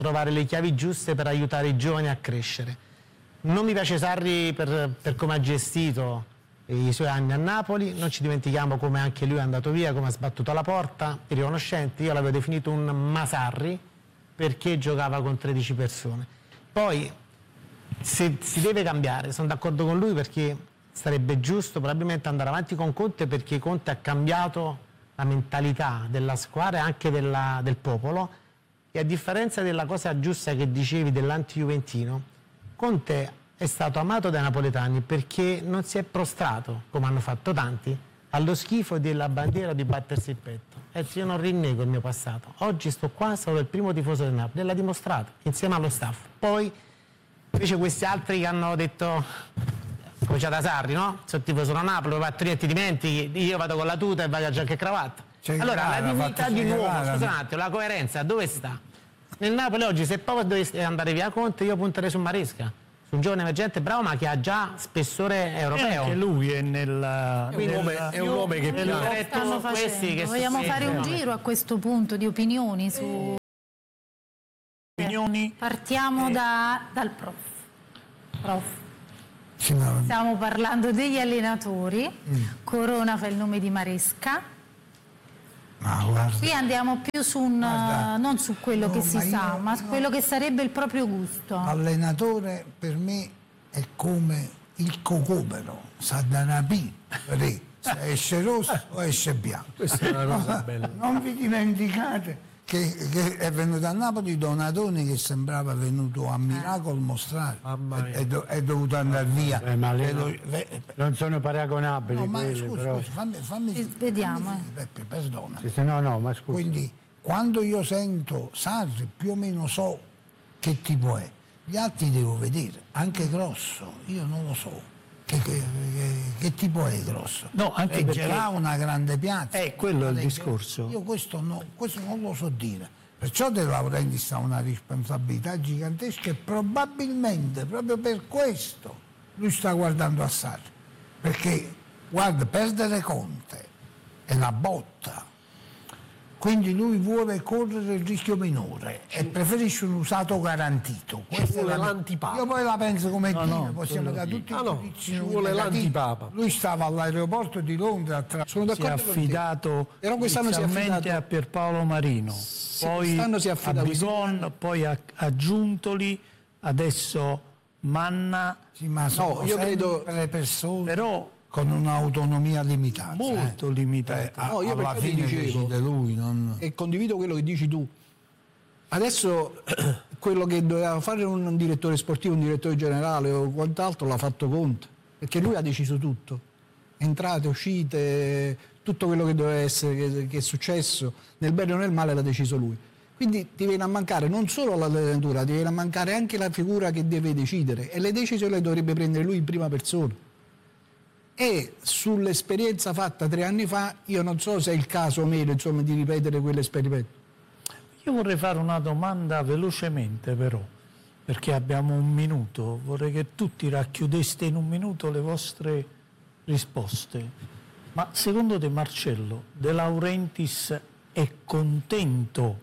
trovare le chiavi giuste per aiutare i giovani a crescere. Non mi piace Sarri per come ha gestito i suoi anni a Napoli, non ci dimentichiamo come anche lui è andato via, come ha sbattuto la porta, i riconoscenti, io l'avevo definito un Masarri perché giocava con 13 persone. Poi se si deve cambiare, sono d'accordo con lui perché sarebbe giusto probabilmente andare avanti con Conte, perché Conte ha cambiato la mentalità della squadra e anche del popolo, e a differenza della cosa giusta che dicevi dell'anti-juventino, Conte è stato amato dai napoletani perché non si è prostrato, come hanno fatto tanti, allo schifo della bandiera di battersi il petto. E io non rinnego il mio passato. Oggi sto qua, sono il primo tifoso del Napoli, e l'ha dimostrato, insieme allo staff. Poi, invece questi altri che hanno detto, come c'è da Sarri, no? Sono tifoso da Napoli, e ti dimentichi, io vado con la tuta e vado a giacca e cravatta. Allora, la dignità di nuovo, scusa un attimo, la coerenza, dove sta? Nel Napoli oggi, se proprio dovesse andare via Conte, io punterei su Maresca. Un giovane emergente bravo, ma che ha già spessore europeo. Anche lui è è un nome che piace. Vogliamo fare un giro a questo punto di opinioni su... Partiamo dal prof. Stiamo parlando degli allenatori. Corona fa il nome di Maresca. Qui andiamo più su non su quello che si sa, ma su quello che sarebbe il proprio gusto. Allenatore per me è come il cocomero, sa da rapire, se esce rosso o esce bianco. Questa è una cosa bella. Non vi dimenticate che è venuto a Napoli Donadoni, che sembrava venuto a miracolo mostrare, è dovuto andare via. Non sono paragonabili. No, ma quelli, scusa, però... fammi vediamo. Peppe, perdona. No, ma scusa. Quindi quando io sento Sarri più o meno so che tipo è, gli altri devo vedere, anche Grosso, io non lo so. Che tipo è Grosso? No, anche perché ha una grande piazza. Quello è il discorso. Io questo non lo so dire. Perciò De Laurentiis ha una responsabilità gigantesca e probabilmente proprio per questo lui sta guardando a Sarri. Perché, guarda, perdere Conte è la botta. Quindi lui vuole correre il rischio minore e preferisce un usato garantito. Ci vuole l'antipapa. Io poi la penso come possiamo dare tutti i giudizi. Ci vuole l'antipapa. Lui stava all'aeroporto di Londra. Sono d'accordo, si è affidato inizialmente a Pierpaolo Marino, poi a Bigon, poi a Giuntoli, adesso Manna. Sì, ma io credo le persone. Però con un'autonomia limitata. Molto limitata. Io alla fine decide lui. E condivido quello che dici tu. Adesso quello che doveva fare un direttore sportivo, un direttore generale o quant'altro l'ha fatto Conte, perché lui ha deciso tutto. Entrate, uscite, tutto quello che doveva essere, che è successo, nel bene o nel male l'ha deciso lui. Quindi ti viene a mancare non solo l'allenatura, ti viene a mancare anche la figura che deve decidere, e le decisioni le dovrebbe prendere lui in prima persona. E sull'esperienza fatta 3 anni fa, io non so se è il caso o meno, insomma, di ripetere quell'esperimento. Io vorrei fare una domanda velocemente, però, perché abbiamo 1 minuto. Vorrei che tutti racchiudeste in 1 minuto le vostre risposte. Ma secondo te, Marcello, De Laurentiis è contento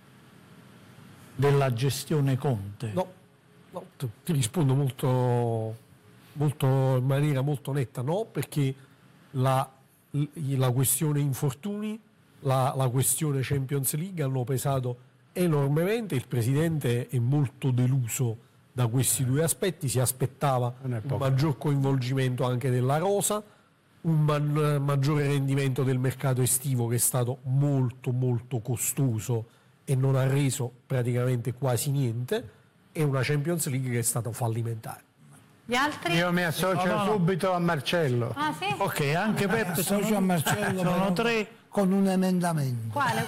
della gestione Conte? No, ti rispondo molto in maniera molto netta, no, perché la questione infortuni, la questione Champions League hanno pesato enormemente. Il presidente è molto deluso da questi 2 aspetti, si aspettava un maggior coinvolgimento anche della rosa, un maggiore rendimento del mercato estivo, che è stato molto molto costoso e non ha reso praticamente quasi niente, e una Champions League che è stata fallimentare. Gli altri? Io mi associo subito a Marcello. Ah, sì? Ok, anche Peppe associo a Marcello, sono 3 con un emendamento. Quale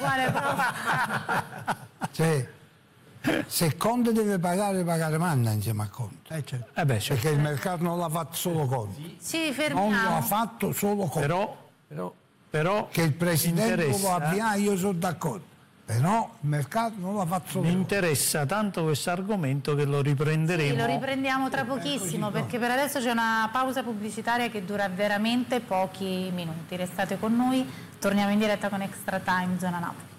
Cioè, se Conte deve pagare Manna insieme a Conte. certo. Perché il mercato non l'ha fatto solo Conte. Ci fermiamo. Non l'ha fatto solo Conte. Però che il presidente lo avvia, io sono d'accordo. Però il mercato non l'ha fatto solo. Mi interessa tanto questo argomento che lo riprenderemo. Sì, lo riprendiamo tra pochissimo, perché per adesso c'è una pausa pubblicitaria che dura veramente pochi minuti. Restate con noi, torniamo in diretta con Extra Time Zona Napoli.